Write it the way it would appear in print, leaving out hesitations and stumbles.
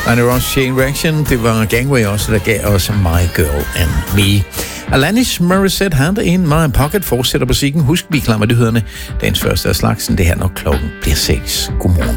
Lionel Ross, Chain Reaction. Det var Gangway også, der gav os My Girl and Me. Alanis Morissette, Hand in My Pocket, fortsætter musikken. Husk, vi klammer det hørende. Dagens første af slagsen, det her, når klokken bliver 6. Godmorgen.